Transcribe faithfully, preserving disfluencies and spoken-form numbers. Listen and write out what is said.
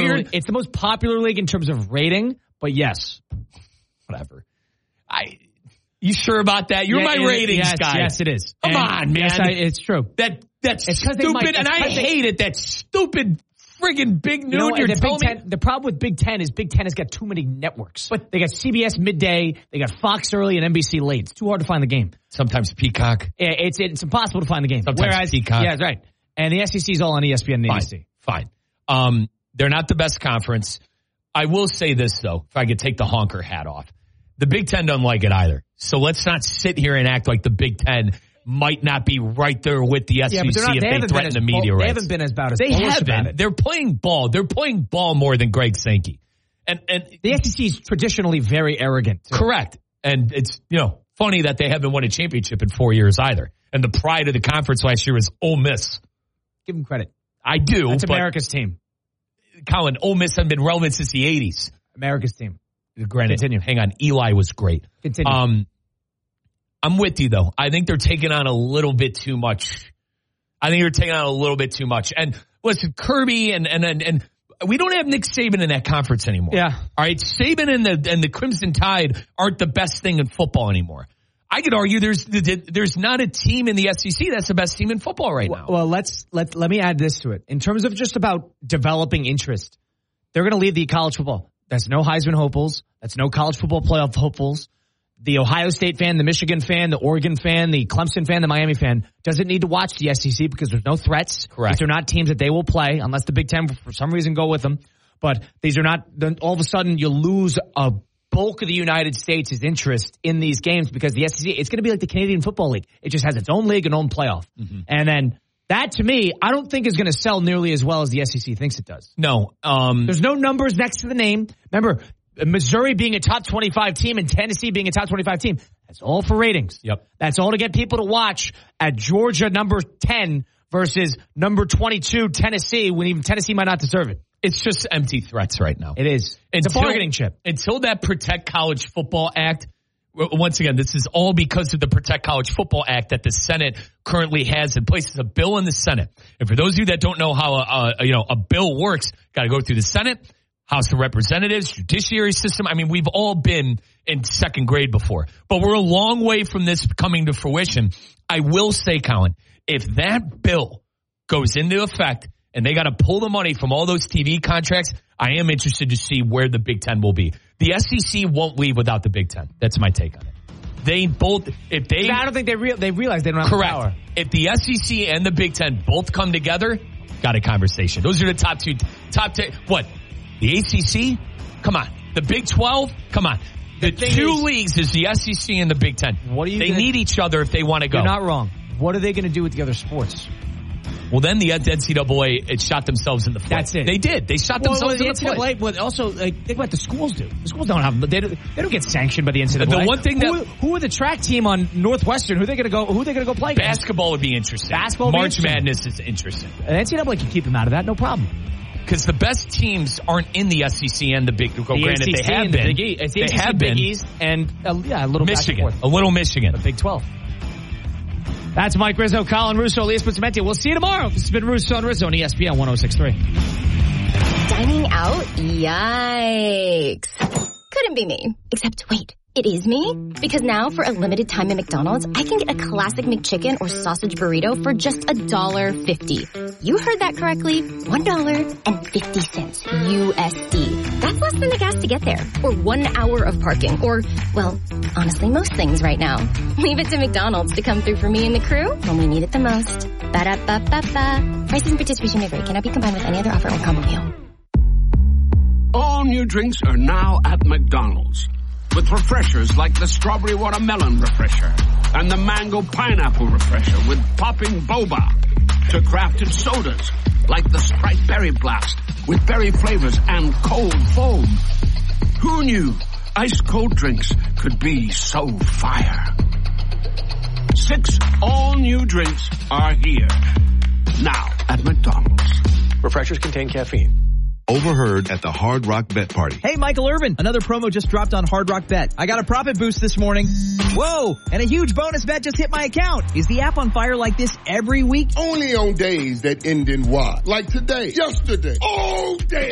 weird. It's the most popular league in terms of rating, but yes. Whatever. I. You sure about that? You're yeah, my it, ratings yes, guy. Yes, it is. Come and on, man. Yes, I, it's true. That That's it's stupid, might, and I they, hate it. That stupid friggin' Big Noon. You know, You're the, telling Big me. Ten, the problem with Big Ten is Big Ten has got too many networks. But they got C B S midday, they got Fox early, and N B C late. It's too hard to find the game. Sometimes Peacock. Yeah, it's it's impossible to find the game. Sometimes Whereas, Peacock. Yeah, that's right. And the S E C is all on E S P N and Fine. A B C. Fine. Um, they're not the best conference. I will say this, though, if I could take the honker hat off. The Big Ten doesn't like it either. So let's not sit here and act like the Big Ten might not be right there with the S E C yeah, not, if they they threaten as, the media well, rights. They haven't been as bad as they haven't. it. They're playing ball. They're playing ball more than Greg Sankey. And and the S E C is traditionally very arrogant. Too. Correct. And it's, you know, funny that they haven't won a championship in four years either. And the pride of the conference last year was Ole Miss. Give them credit. I do. That's America's team. Colin, Ole Miss hasn't been relevant since the eighties. America's team. Granted, Continue. Hang on. Eli was great. Continue. Um, I'm with you, though. I think they're taking on a little bit too much. I think they're taking on a little bit too much. And listen, Kirby and and and, and we don't have Nick Saban in that conference anymore. Yeah. All right. Saban and the and the Crimson Tide aren't the best thing in football anymore. I could argue there's there's not a team in the S E C that's the best team in football right now. Well, let's let let me add this to it. In terms of just about developing interest, they're going to leave the college football. That's no Heisman hopefuls. That's no college football playoff hopefuls. The Ohio State fan, the Michigan fan, the Oregon fan, the Clemson fan, the Miami fan doesn't need to watch the S E C because there's no threats. Correct. These are not teams that they will play unless the Big Ten for some reason go with them. But these are not, then all of a sudden you lose a bulk of the United States' interest in these games because the S E C, it's going to be like the Canadian Football League. It just has its own league and own playoff. Mm-hmm. And then that, to me, I don't think is going to sell nearly as well as the S E C thinks it does. No. Um, There's no numbers next to the name. Remember, Missouri being a top twenty-five team and Tennessee being a top twenty-five team. That's all for ratings. Yep. That's all to get people to watch at Georgia number ten versus number twenty-two Tennessee when even Tennessee might not deserve it. It's just empty threats right now. It is. It's until, a bargaining chip. Until that Protect College Football Act, once again, this is all because of the Protect College Football Act that the Senate currently has in place. It's a bill in the Senate. And for those of you that don't know how a, a you know a bill works, got to go through the Senate, House of Representatives, judiciary system. I mean, we've all been in second grade before. But we're a long way from this coming to fruition. I will say, Colin, if that bill goes into effect and they got to pull the money from all those T V contracts, I am interested to see where the Big Ten will be. The S E C won't leave without the Big Ten. That's my take on it. They both, if they... I don't think they, real, they realize they don't have correct. the power. If the S E C and the Big Ten both come together, got a conversation. Those are the top two, top ten. What? The A C C? Come on. The Big twelve? Come on. The, the two is, leagues is the S E C and the Big Ten. What are you they gonna, need each other if they want to go. You're not wrong. What are they going to do with the other sports? Well, then the N C double A, it shot themselves in the foot. That's it. They did. They shot well, themselves well, in the the N C double A, foot. but also, like, think what the schools do. The schools don't have, they don't, they don't get sanctioned by the N C double A. The one thing who, that, who are the track team on Northwestern? Who are they going to go? Who are they going to go play? Basketball would be interesting. Basketball, March interesting. Madness is interesting. The N C double A can keep them out of that, no problem. Because the best teams aren't in the S E C and the Big. Well, the granted, A C C they have and been. The Big East. It's the they A C C, have Big been. East, and uh, yeah, a little Michigan, back and a forth. little Michigan, the Big twelve. That's Mike Rizzo, Colin Russo, Elias Bustamante. We'll see you tomorrow. This has been Russo and Rizzo on E S P N one oh six point three. Dining out? Yikes. Couldn't be me. Except, wait, it is me? Because now, for a limited time at McDonald's, I can get a classic McChicken or sausage burrito for just one dollar fifty. You heard that correctly. one dollar and fifty cents U S D. That's less than the gas to get there. Or one hour of parking. Or, well, honestly, most things right now. Leave it to McDonald's to come through for me and the crew when we need it the most. Ba-da-ba-ba-ba. Prices and participation may vary. Cannot be combined with any other offer or combo meal. All new drinks are now at McDonald's. With refreshers like the strawberry watermelon refresher and the mango pineapple refresher with popping boba, to crafted sodas like the Sprite Berry Blast with berry flavors and cold foam. Who knew ice cold drinks could be so fire? Six all new drinks are here now at McDonald's. Refreshers contain caffeine. Overheard at the Hard Rock Bet Party. Hey, Michael Irvin. Another promo just dropped on Hard Rock Bet. I got a profit boost this morning. Whoa! And a huge bonus bet just hit my account. Is the app on fire like this every week? Only on days that end in Y. Like today, yesterday, all day.